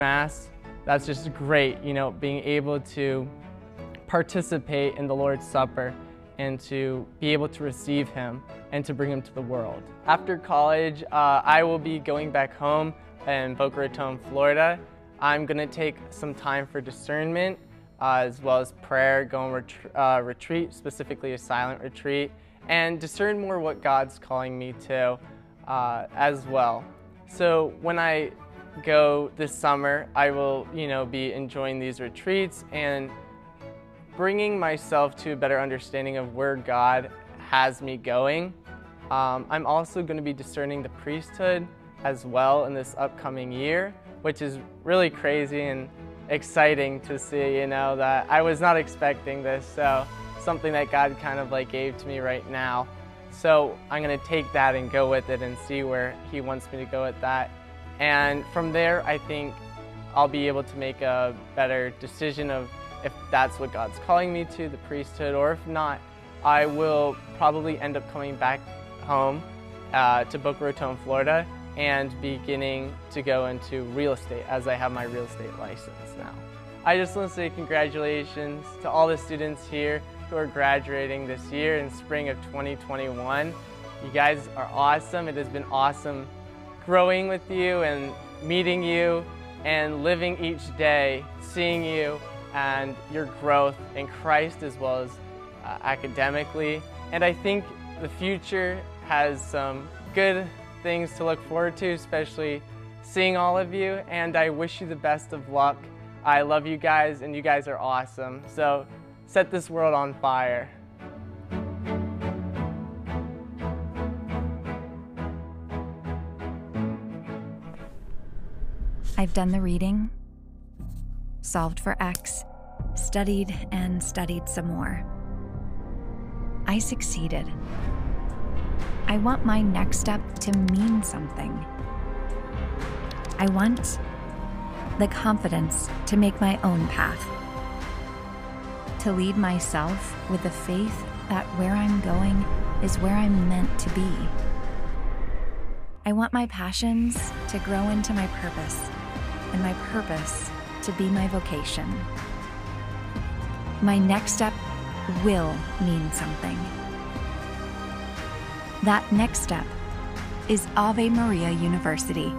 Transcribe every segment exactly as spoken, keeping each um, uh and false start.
Mass. That's just great, you know, being able to participate in the Lord's Supper and to be able to receive Him and to bring Him to the world. After college, uh, I will be going back home in Boca Raton, Florida. I'm going to take some time for discernment uh, as well as prayer, go on ret uh, retreat, specifically a silent retreat, and discern more what God's calling me to uh, as well. So when I go this summer, I will, you know, be enjoying these retreats and bringing myself to a better understanding of where God has me going. Um, I'm also going to be discerning the priesthood as well in this upcoming year, which is really crazy and exciting to see, you know, that I was not expecting this, so something that God kind of like gave to me right now. So I'm going to take that and go with it and see where He wants me to go with that. And from there, I think I'll be able to make a better decision of if that's what God's calling me to, the priesthood, or if not, I will probably end up coming back home uh, to Boca Raton, Florida, and beginning to go into real estate as I have my real estate license now. I just want to say congratulations to all the students here who are graduating this year in spring of twenty twenty-one. You guys are awesome. It has been awesome growing with you and meeting you and living each day, seeing you and your growth in Christ as well as uh, academically. And I think the future has some good things to look forward to, especially seeing all of you, and I wish you the best of luck. I love you guys and you guys are awesome. So set this world on fire. I've done the reading, solved for X, studied and studied some more. I succeeded. I want my next step to mean something. I want the confidence to make my own path, to lead myself with the faith that where I'm going is where I'm meant to be. I want my passions to grow into my purpose, and my purpose to be my vocation. My next step will mean something. That next step is Ave Maria University.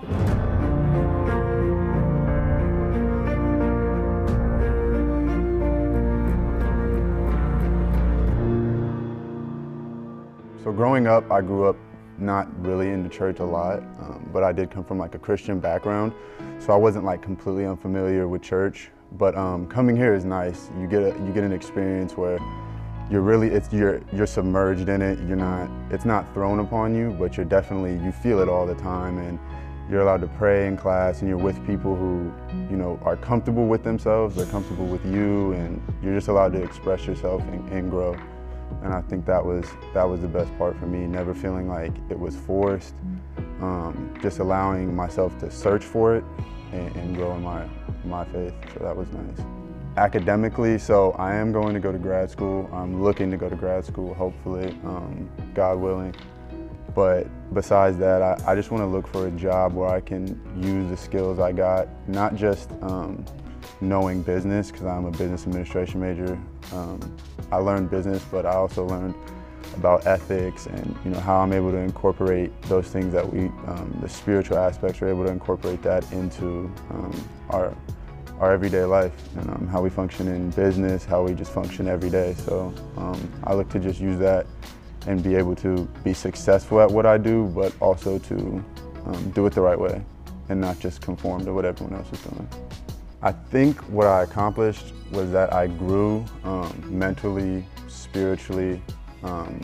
So growing up, I grew up not really in the church a lot, um, but I did come from like a Christian background, so I wasn't like completely unfamiliar with church. But um, coming here is nice. You get a, you get an experience where you're really it's you're you're submerged in it. You're not it's not thrown upon you, but you're definitely you feel it all the time, and you're allowed to pray in class, and you're with people who you know are comfortable with themselves. They're comfortable with you, and you're just allowed to express yourself and, and grow. And I think that was that was the best part for me, never feeling like it was forced, um, just allowing myself to search for it and, and grow in my, my faith, so that was nice. Academically, so I am going to go to grad school. I'm looking to go to grad school, hopefully, um, God willing. But besides that, I, I just want to look for a job where I can use the skills I got, not just um, knowing business, because I'm a business administration major. Um, I learned business, but I also learned about ethics and you know how I'm able to incorporate those things that we, um, the spiritual aspects, are able to incorporate that into um, our our everyday life and um, how we function in business, how we just function every day. So um, I look to just use that and be able to be successful at what I do, but also to um, do it the right way and not just conform to what everyone else is doing. I think what I accomplished was that I grew um, mentally, spiritually, um,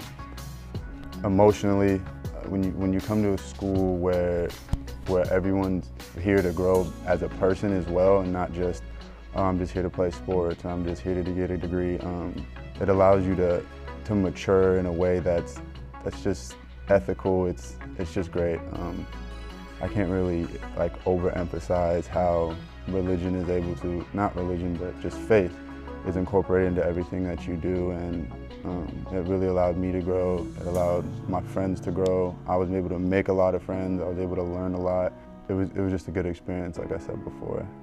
emotionally. When you, when you come to a school where, where everyone's here to grow as a person as well, and not just, oh, I'm just here to play sports, or I'm just here to get a degree, um, it allows you to, to mature in a way that's, that's just ethical. It's, it's just great. Um, I can't really like overemphasize how religion is able to, not religion, but just faith is incorporated into everything that you do, and um, it really allowed me to grow. It allowed my friends to grow. I was able to make a lot of friends. I was able to learn a lot. it was, it was just a good experience, like I said before.